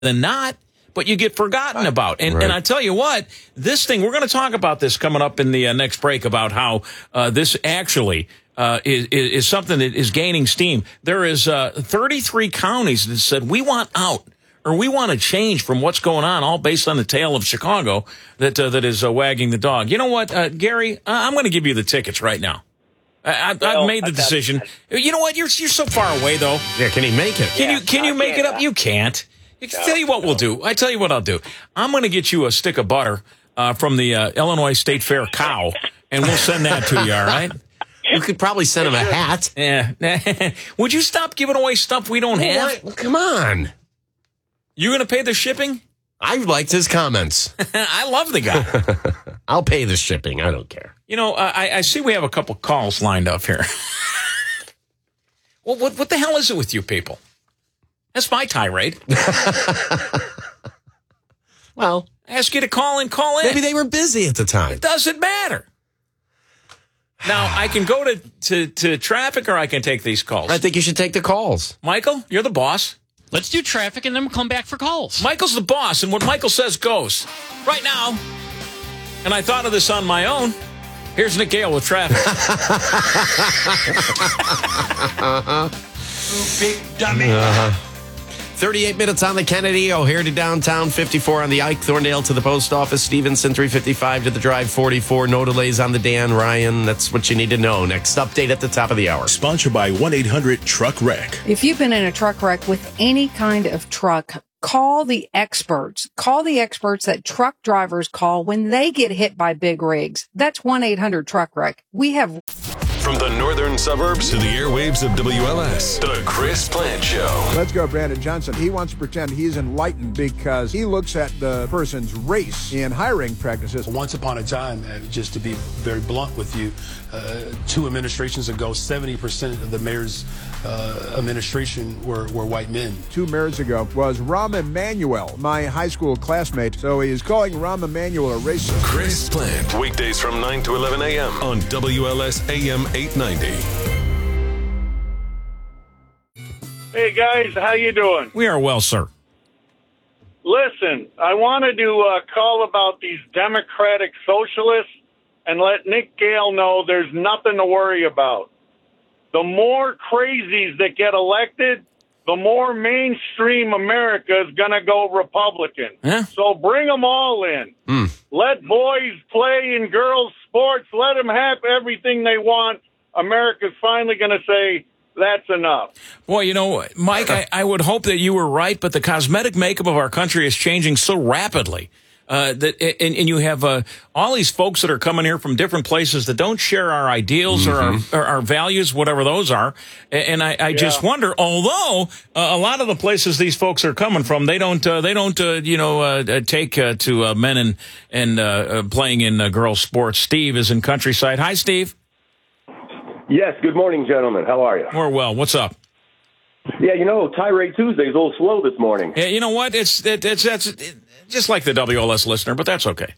than not, but you get forgotten about. And I tell you what, this thing, we're going to talk about this coming up in the next break about how this actually is something that is gaining steam. There is 33 counties that said we want out or we want to change from what's going on, all based on the tale of Chicago that is wagging the dog. You know what, Gary? I'm going to give you the tickets right now. I've made the decision. You know what? You're so far away, though. Yeah, can he make it? Can you make it up? You can't. Tell you what we'll do. I tell you what I'll do. I'm going to get you a stick of butter from the Illinois State Fair cow, and we'll send that to you, all right? You could probably send him a hat. Yeah. Would you stop giving away stuff we don't have? Well, come on. You going to pay the shipping? I liked his comments. I love the guy. I'll pay the shipping. I don't care. You know, I see we have a couple calls lined up here. Well, what the hell is it with you people? That's my tirade. Well, I ask you to call in. Maybe they were busy at the time. It doesn't matter. Now, I can go to traffic or I can take these calls. I think you should take the calls. Michael, you're the boss. Let's do traffic and then we'll come back for calls. Michael's the boss, and what Michael says goes. Right now, and I thought of this on my own, here's Nick Gale with traffic. Big dummy. 38 minutes on the Kennedy, O'Hare to downtown, 54 on the Ike, Thorndale to the post office, Stevenson 355 to the Drive 44, no delays on the Dan Ryan. That's what you need to know. Next update at the top of the hour. Sponsored by 1-800-TRUCK-WRECK. If you've been in a truck wreck with any kind of truck, call the experts. Call the experts that truck drivers call when they get hit by big rigs. That's 1-800-TRUCK-WRECK. We have... From the northern suburbs to the airwaves of WLS, the Chris Plant Show. Let's go, Brandon Johnson. He wants to pretend he's enlightened because he looks at the person's race in hiring practices. Once upon a time, just to be very blunt with you, 2 administrations ago, 70% of the mayor's administration were white men. 2 mayors ago was Rahm Emanuel, my high school classmate. So he is calling Rahm Emanuel a racist. Chris Plant, weekdays from 9 to 11 a.m. on WLS AM 890. Hey, guys, how you doing? We are well, sir. Listen, I wanted to call about these Democratic socialists and let Nick Gale know there's nothing to worry about. The more crazies that get elected, the more mainstream America is going to go Republican. Yeah. So bring them all in. Let boys play in girls' sports. Let them have everything they want. America's finally going to say, that's enough. Boy, you know, Mike, I would hope that you were right, but the cosmetic makeup of our country is changing so rapidly. And you have all these folks that are coming here from different places that don't share our ideals or our values, whatever those are. And I just wonder, although a lot of the places these folks are coming from, they don't take to men and playing in girls' sports. Steve is in Countryside. Hi, Steve. Yes. Good morning, gentlemen. How are you? We're well. What's up? Yeah, Tirade Tuesday is a little slow this morning. Yeah, you know what? It's just like the WLS listener, but that's okay.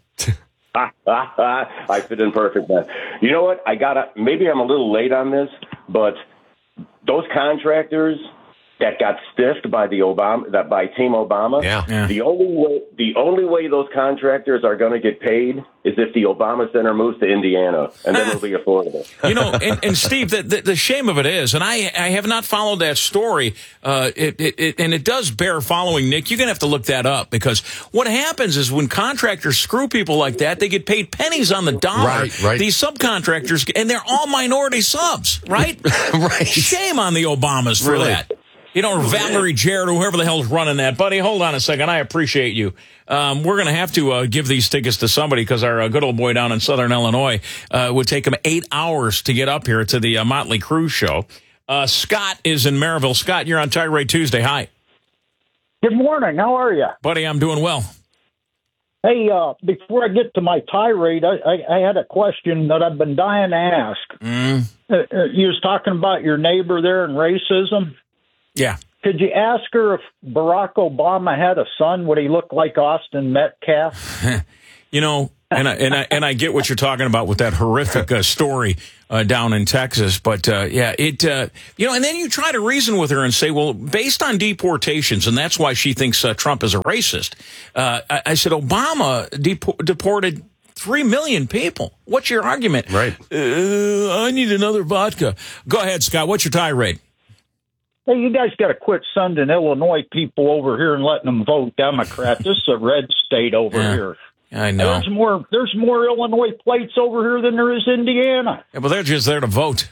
I fit in perfect, man. You know what? Maybe I'm a little late on this, but those contractors that got stiffed by by Team Obama. Yeah. The only way those contractors are going to get paid is if the Obama Center moves to Indiana, and then it'll be affordable. And Steve, the shame of it is, and I have not followed that story. And it does bear following, Nick. You're going to have to look that up, because what happens is when contractors screw people like that, they get paid pennies on the dollar. Right. These subcontractors, and they're all minority subs, right? Right. Shame on the Obamas for that. Valerie Jarrett, or whoever the hell's running that. Buddy, hold on a second. I appreciate you. We're going to have to give these tickets to somebody, because our good old boy down in Southern Illinois would take him 8 hours to get up here to the Motley Crue show. Scott is in Maryville. Scott, you're on Tirade Tuesday. Hi. Good morning. How are you? Buddy, I'm doing well. Hey, before I get to my tirade, I had a question that I've been dying to ask. You was talking about your neighbor there and racism. Yeah. Could you ask her if Barack Obama had a son, would he look like Austin Metcalf? And I get what you're talking about with that horrific story down in Texas. But and then you try to reason with her and say, well, based on deportations, and that's why she thinks Trump is a racist. I said, Obama deported 3 million people. What's your argument? Right. I need another vodka. Go ahead, Scott. What's your tirade? Hey, you guys got to quit sending Illinois people over here and letting them vote Democrat. This is a red state over here. I know. There's more Illinois plates over here than there is Indiana. Yeah, well, they're just there to vote.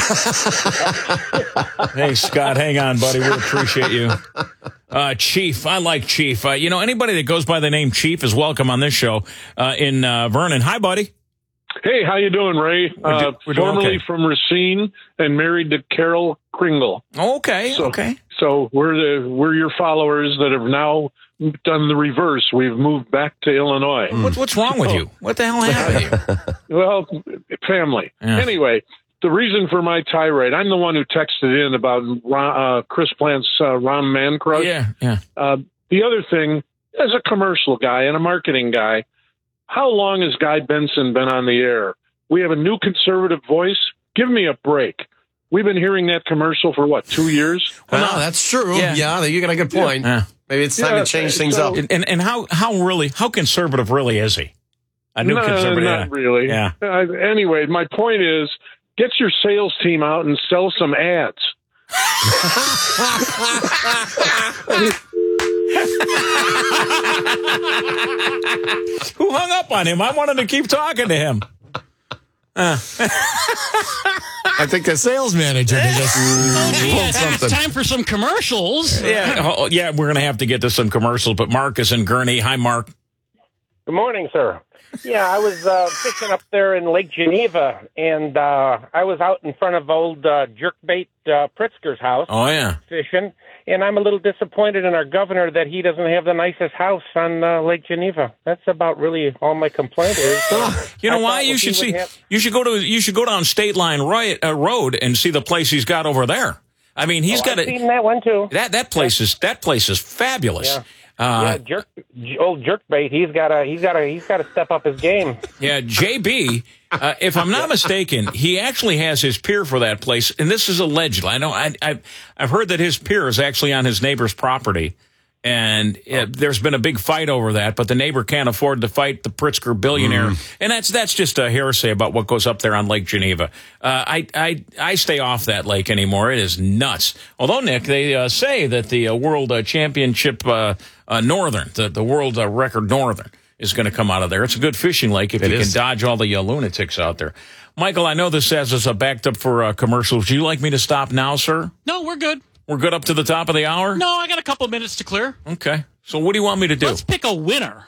Hey, Scott, hang on, buddy. We appreciate you. Chief, I like Chief. Anybody that goes by the name Chief is welcome on this show in Vernon. Hi, buddy. Hey, how you doing, Ray? We're doing formerly okay. from Racine and married to Carol Kringle. Okay. So we're your followers that have now done the reverse. We've moved back to Illinois. What's wrong with you? What the hell happened to you? Well, family. Yeah. Anyway, the reason for my tirade, I'm the one who texted in about Chris Plant's Ron Man crush. Yeah. The other thing, as a commercial guy and a marketing guy, how long has Guy Benson been on the air? We have a new conservative voice. Give me a break. We've been hearing that commercial for, 2 years? Well, no, that's true. Yeah, you got a good point. Yeah. Maybe it's time to change things up. And how conservative really is he? A new conservative? Not really. Yeah. Anyway, my point is, get your sales team out and sell some ads. Who hung up on him? I wanted to keep talking to him. I think the sales manager just pulled something. It's time for some commercials. Yeah, we're going to have to get to some commercials, but Mark is in Gurney. Hi, Mark. Good morning, sir. Yeah, I was fishing up there in Lake Geneva, and I was out in front of old Jerkbait Pritzker's house. Oh, yeah. Fishing, and I'm a little disappointed in our governor that he doesn't have the nicest house on Lake Geneva. That's about really all my complaint is. You know why? You should go down State Line Road and see the place he's got over there. I mean, he's got I've seen that one too. That place is fabulous. Yeah. Old Jerkbait. He's got to step up his game. Yeah, JB. If I'm not mistaken, he actually has his pier for that place, and this is allegedly. I know I've heard that his pier is actually on his neighbor's property, and there's been a big fight over that. But the neighbor can't afford to fight the Pritzker billionaire, and that's just a hearsay about what goes up there on Lake Geneva. I stay off that lake anymore. It is nuts. Although Nick, they say that the World Championship Northern, the World Record Northern, is going to come out of there. It's a good fishing lake if you can dodge all the lunatics out there. Michael, I know this has us backed up for commercials. Do you like me to stop now, sir? No, we're good. We're good up to the top of the hour? No, I got a couple minutes to clear. Okay. So what do you want me to do? Let's pick a winner.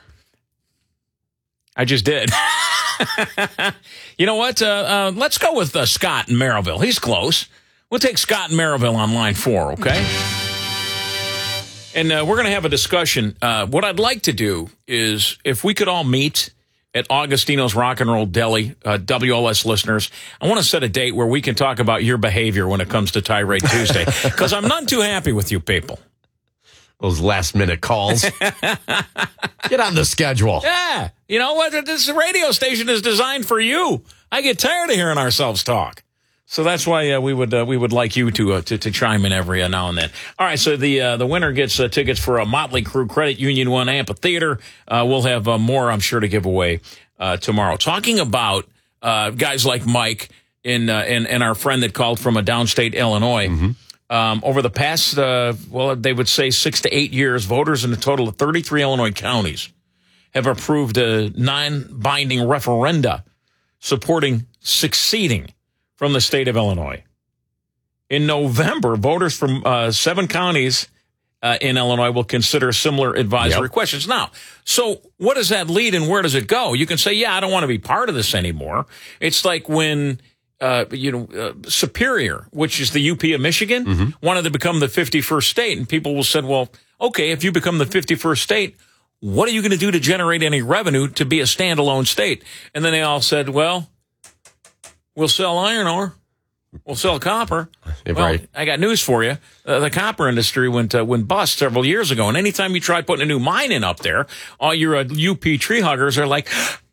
I just did. You know what? Let's go with Scott in Maryville. He's close. We'll take Scott in Maryville on line 4, okay? And we're going to have a discussion. What I'd like to do is, if we could all meet at Augustino's Rock and Roll Deli, WLS listeners, I want to set a date where we can talk about your behavior when it comes to Tirade Tuesday, because I'm not too happy with you people. Those last-minute calls. Get on the schedule. Yeah. You know what? This radio station is designed for you. I get tired of hearing ourselves talk. So that's why we would like you to chime in every now and then. All right, so the winner gets tickets for a Motley Crue Credit Union 1 Amphitheater. We'll have more, I'm sure, to give away tomorrow. Talking about guys like Mike and our friend that called from a downstate Illinois. Over the past, they would say 6 to 8 years, voters in a total of 33 Illinois counties have approved 9 binding referenda supporting seceding from the state of Illinois. In November, voters from 7 counties in Illinois will consider similar advisory questions. Now, so what does that lead and where does it go? You can say, yeah, I don't want to be part of this anymore. It's like when Superior, which is the UP of Michigan, wanted to become the 51st state, and people will say, well, okay, if you become the 51st state, what are you going to do to generate any revenue to be a standalone state? And then they all said, well, we'll sell iron ore. We'll sell copper. Well, I got news for you. The copper industry went bust several years ago. And anytime you try putting a new mine in up there, all your UP tree huggers are like,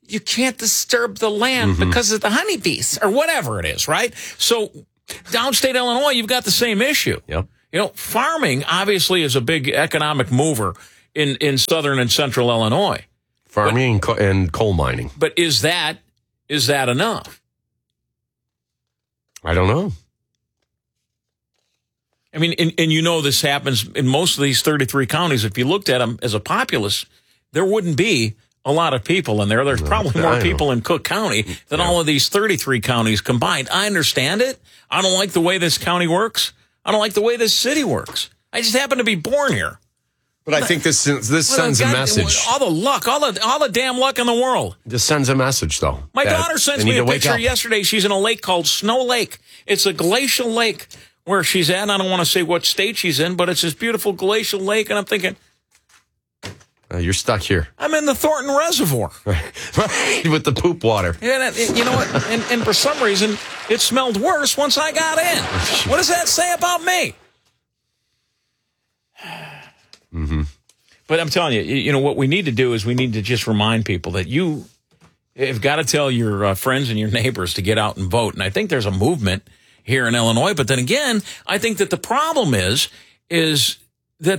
you can't disturb the land because of the honeybees or whatever it is, right? So downstate Illinois, you've got the same issue. Yep. You know, farming obviously is a big economic mover in southern and central Illinois. Farming and coal mining. But is that enough? I don't know. I mean, and you know this happens in most of these 33 counties. If you looked at them as a populace, there wouldn't be a lot of people in there. There's probably more people in Cook County than all of these 33 counties combined. I understand it. I don't like the way this county works. I don't like the way this city works. I just happen to be born here. But I think this sends a message. All the luck, all the damn luck in the world. This sends a message, though. My daughter sends me a picture yesterday. She's in a lake called Snow Lake. It's a glacial lake where she's at. I don't want to say what state she's in, but it's this beautiful glacial lake. And I'm thinking, you're stuck here. I'm in the Thornton Reservoir. Right, with the poop water. And you know what? And for some reason, it smelled worse once I got in. What does that say about me? But I'm telling you, you know, what we need to do is we need to just remind people that you have got to tell your friends and your neighbors to get out and vote. And I think there's a movement here in Illinois. But then again, I think that the problem is that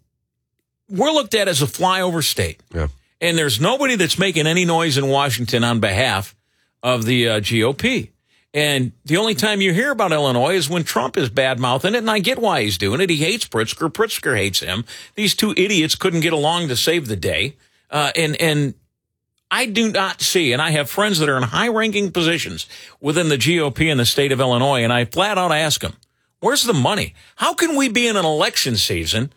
we're looked at as a flyover state. Yeah. And there's nobody that's making any noise in Washington on behalf of the GOP. And the only time you hear about Illinois is when Trump is bad-mouthing it, and I get why he's doing it. He hates Pritzker. Pritzker hates him. These two idiots couldn't get along to save the day. And I do not see, and I have friends that are in high-ranking positions within the GOP in the state of Illinois, and I flat out ask them, where's the money? How can we be in an election season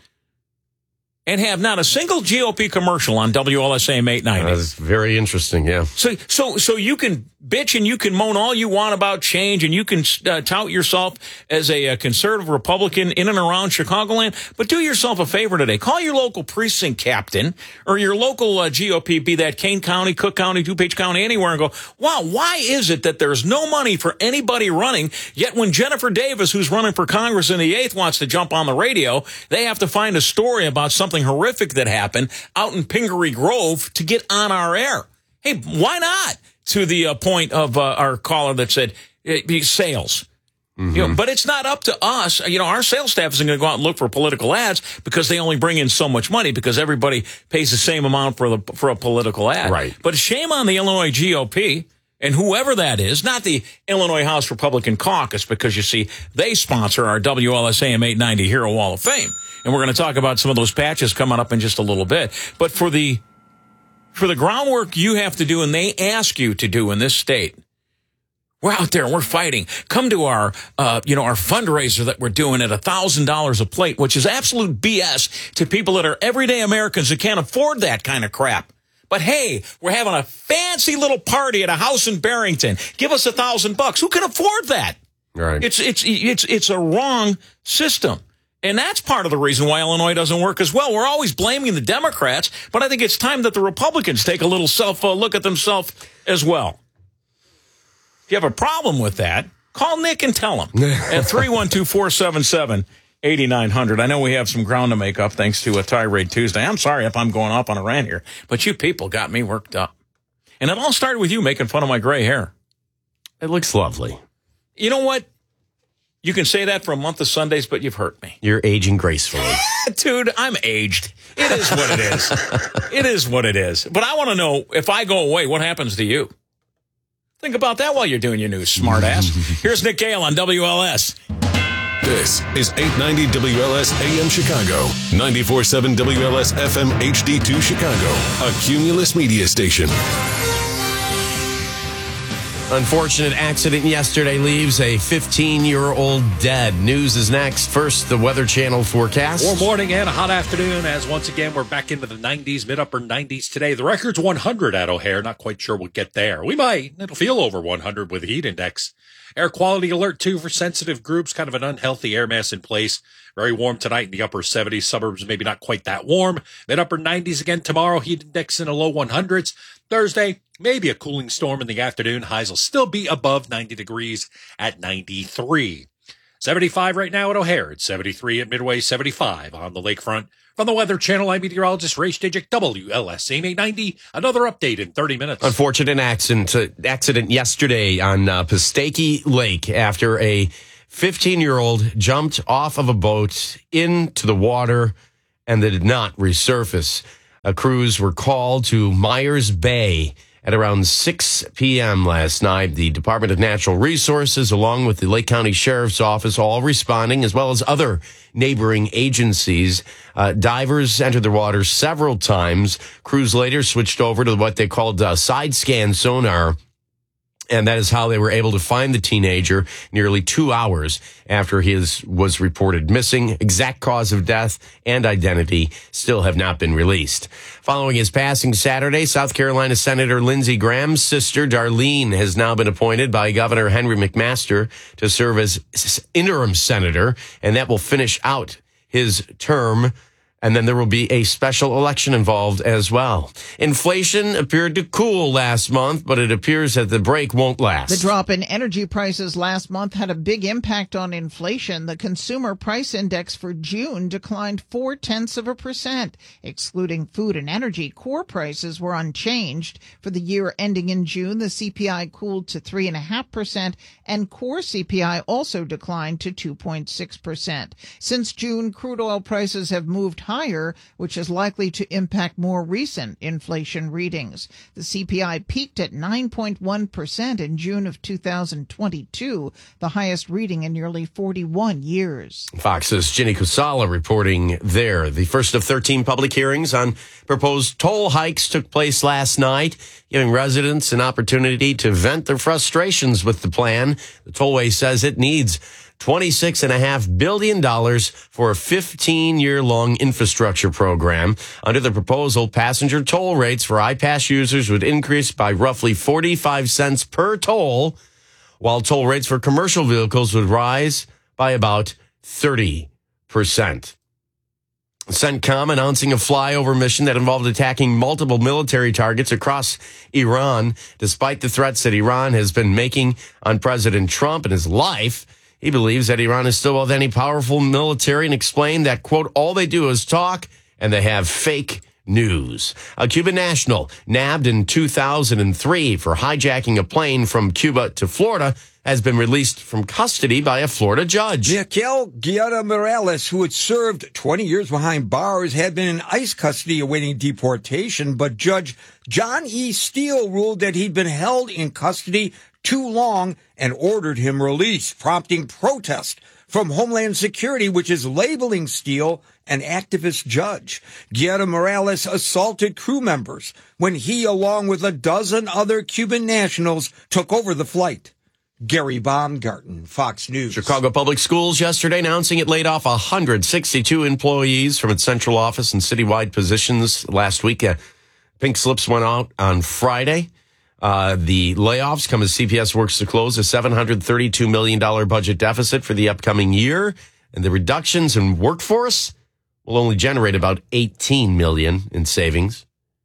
and have not a single GOP commercial on WLSAM 890? That's very interesting, yeah. So you can bitch and you can moan all you want about change, and you can tout yourself as a conservative Republican in and around Chicagoland, but do yourself a favor today. Call your local precinct captain or your local GOP, be that Kane County, Cook County, DuPage County, anywhere, and go, wow, why is it that there's no money for anybody running, yet when Jennifer Davis, who's running for Congress in the 8th, wants to jump on the radio, they have to find a story about something horrific that happened out in Pingaree Grove to get on our air. Hey, why not? To the point of our caller that said sales. You know, but it's not up to us. You know, our sales staff isn't going to go out and look for political ads because they only bring in so much money because everybody pays the same amount for a political ad. Right. But shame on the Illinois GOP and whoever that is, not the Illinois House Republican Caucus, because you see, they sponsor our WLSAM 890 Hero Wall of Fame. And we're going to talk about some of those patches coming up in just a little bit. But for the groundwork you have to do and they ask you to do in this state, we're out there and we're fighting. Come to our fundraiser that we're doing at $1,000 a plate, which is absolute BS to people that are everyday Americans who can't afford that kind of crap. But hey, we're having a fancy little party at a house in Barrington. Give us $1,000. Who can afford that? Right. It's a wrong system. And that's part of the reason why Illinois doesn't work as well. We're always blaming the Democrats, but I think it's time that the Republicans take a little look at themselves as well. If you have a problem with that, call Nick and tell him at 312-477-8900. I know we have some ground to make up thanks to a Tirade Tuesday. I'm sorry if I'm going off on a rant here, but you people got me worked up. And it all started with you making fun of my gray hair. It looks lovely. You know what? You can say that for a month of Sundays, but you've hurt me. You're aging gracefully. Dude, I'm aged. It is what it is. It is what it is. But I want to know, if I go away, what happens to you? Think about that while you're doing your news, smartass. Here's Nick Gale on WLS. This is 890 WLS AM Chicago, 94.7 WLS FM HD2 Chicago, a Cumulus media station. Unfortunate accident yesterday leaves a 15-year-old dead. News is next. First, the Weather Channel forecast. Warm morning and a hot afternoon as once again we're back into the 90s, mid-upper 90s today. The record's 100 at O'Hare. Not quite sure we'll get there. We might. It'll feel over 100 with the heat index. Air quality alert, too, for sensitive groups. Kind of an unhealthy air mass in place. Very warm tonight in the upper 70s. Suburbs maybe not quite that warm. Mid-upper 90s again tomorrow. Heat index in the low 100s. Thursday, maybe a cooling storm in the afternoon. Highs will still be above 90 degrees at 93. 75 right now at O'Hare. It's 73 at Midway, 75 on the lakefront. From the Weather Channel, I'm meteorologist Ray Stejik, WLS AM 890. Another update in 30 minutes. Unfortunate accident yesterday on Pistake Lake after a 15-year-old jumped off of a boat into the water and they did not resurface. Crews were called to Myers Bay at around 6 p.m. last night. The Department of Natural Resources, along with the Lake County Sheriff's Office, all responding, as well as other neighboring agencies. Divers entered the water several times. Crews later switched over to what they called side scan sonar. And that is how they were able to find the teenager nearly 2 hours after he was reported missing. Exact cause of death and identity still have not been released. Following his passing Saturday, South Carolina Senator Lindsey Graham's sister, Darlene, has now been appointed by Governor Henry McMaster to serve as interim senator, and that will finish out his term. And then there will be a special election involved as well. Inflation appeared to cool last month, but it appears that the break won't last. The drop in energy prices last month had a big impact on inflation. The Consumer Price Index for June declined 0.4%. Excluding food and energy, core prices were unchanged. For the year ending in June, the CPI cooled to 3.5%, and core CPI also declined to 2.6%. Since June, crude oil prices have moved higher, which is likely to impact more recent inflation readings. The CPI peaked at 9.1% in June of 2022, the highest reading in nearly 41 years. Fox's Ginny Kusala reporting there. The first of 13 public hearings on proposed toll hikes took place last night, giving residents an opportunity to vent their frustrations with the plan. The tollway says it needs $26.5 billion for a 15-year-long infrastructure program. Under the proposal, passenger toll rates for iPass users would increase by roughly 45 cents per toll, while toll rates for commercial vehicles would rise by about 30%. CENTCOM announcing a flyover mission that involved attacking multiple military targets across Iran. Despite the threats that Iran has been making on President Trump and his life, he believes that Iran is still with any powerful military and explained that, quote, all they do is talk and they have fake news. A Cuban national nabbed in 2003 for hijacking a plane from Cuba to Florida has been released from custody by a Florida judge. Miguel Guerra Morales, who had served 20 years behind bars, had been in ICE custody awaiting deportation, but Judge John E. Steele ruled that he'd been held in custody too long and ordered him released, prompting protest from Homeland Security, which is labeling Steele an activist judge. Guerra Morales assaulted crew members when he, along with a dozen other Cuban nationals, took over the flight. Gary Baumgarten, Fox News. Chicago Public Schools yesterday announcing it laid off 162 employees from its central office and citywide positions last week. Pink slips went out on Friday. The layoffs come as CPS works to close a $732 million budget deficit for the upcoming year. And the reductions in workforce will only generate about $18 million in savings.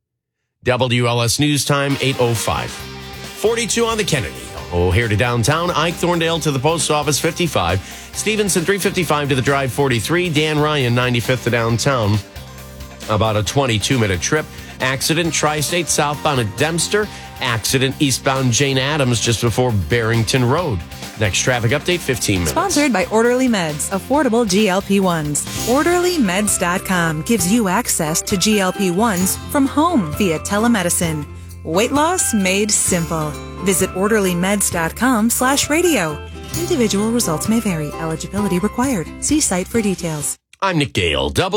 WLS News Time, 8:05. 42 on the Kennedy. O'Hare to downtown. Ike Thorndale to the post office, 55. Stevenson, 355 to the drive, 43. Dan Ryan, 95th to downtown. About a 22-minute trip. Accident, Tri-State southbound at Dempster. Accident, eastbound Jane Addams just before Barrington Road. Next traffic update, 15 minutes. Sponsored by Orderly Meds, affordable GLP-1s. OrderlyMeds.com gives you access to GLP-1s from home via telemedicine. Weight loss made simple. Visit OrderlyMeds.com/radio. Individual results may vary. Eligibility required. See site for details. I'm Nick Gale.